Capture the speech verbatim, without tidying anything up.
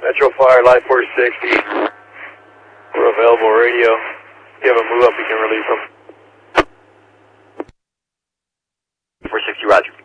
Metro Fire, Live four sixty. We're available radio. If you have a move up, we can release them. four sixty, roger.